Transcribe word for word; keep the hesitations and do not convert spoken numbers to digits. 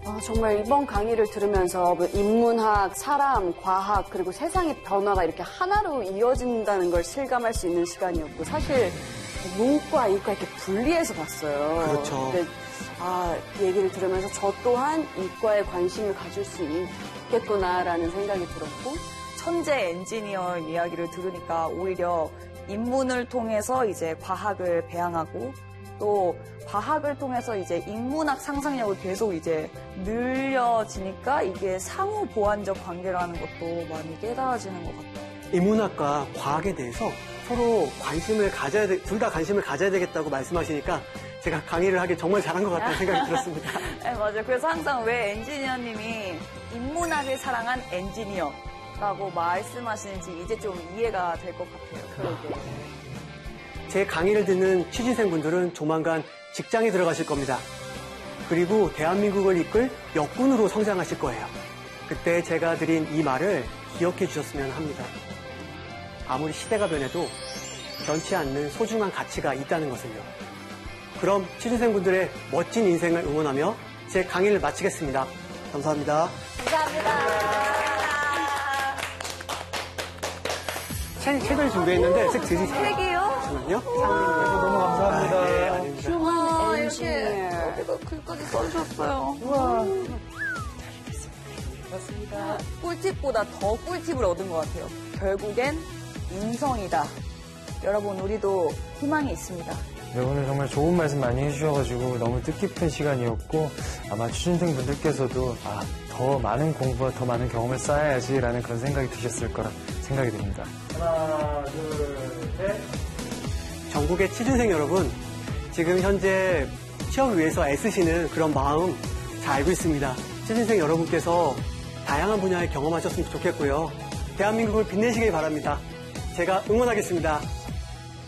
아, 정말 이번 강의를 들으면서 인문학, 사람, 과학, 그리고 세상의 변화가 이렇게 하나로 이어진다는 걸 실감할 수 있는 시간이었고, 사실 문과, 이과 이렇게 분리해서 봤어요. 그렇죠. 근데, 아, 얘기를 들으면서 저 또한 이과에 관심을 가질 수 있겠구나라는 생각이 들었고, 천재 엔지니어 이야기를 들으니까 오히려 인문을 통해서 이제 과학을 배양하고 또 과학을 통해서 이제 인문학 상상력을 계속 이제 늘려지니까 이게 상호 보완적 관계라는 것도 많이 깨달아지는 것 같아요. 인문학과 과학에 대해서 서로 관심을 가져야 돼, 둘 다 관심을 가져야 되겠다고 말씀하시니까 제가 강의를 하기 정말 잘한 것 같다는 생각이 들었습니다. 네, 맞아요. 그래서 항상 왜 엔지니어님이 인문학을 사랑한 엔지니어 라고 말씀하시는지 이제 좀 이해가 될 것 같아요. 그러게. 제 강의를 듣는 취준생분들은 조만간 직장에 들어가실 겁니다. 그리고 대한민국을 이끌 역군으로 성장하실 거예요. 그때 제가 드린 이 말을 기억해 주셨으면 합니다. 아무리 시대가 변해도 변치 않는 소중한 가치가 있다는 것을요. 그럼 취준생분들의 멋진 인생을 응원하며 제 강의를 마치겠습니다. 감사합니다. 감사합니다. 책, 책을 준비했는데 책 드리세요. 책이요? 잠깐만요. 너무 감사합니다. 아, 네, 아닙니다. 와, 이렇게 여기도 글까지 써주셨어요. 우와. 맞습니다. 꿀팁보다 더 꿀팁을 얻은 것 같아요. 결국엔 인성이다. 여러분, 우리도 희망이 있습니다. 네, 오늘 정말 좋은 말씀 많이 해주셔가지고 너무 뜻깊은 시간이었고 아마 취준생 분들께서도 아, 더 많은 공부와 더 많은 경험을 쌓아야지라는 그런 생각이 드셨을 거라 생각이 듭니다. 하나, 둘, 셋. 전국의 취준생 여러분, 지금 현재 취업을 위해서 애쓰시는 그런 마음 잘 알고 있습니다. 취준생 여러분께서 다양한 분야에 경험하셨으면 좋겠고요. 대한민국을 빛내시길 바랍니다. 제가 응원하겠습니다.